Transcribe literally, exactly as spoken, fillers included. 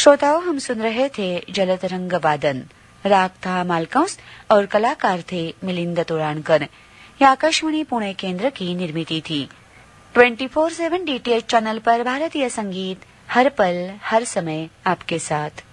श्रोताओं, हम सुन रहे थे जलतरंग वादन। राग था मालकंस और कलाकार थे मिलिंद तोराणकर। यह आकाशवाणी पुणे केंद्र की निर्मिती थी। Twenty four seven DTH channel पर भारतीय संगीत हर पल हर समय आपके साथ।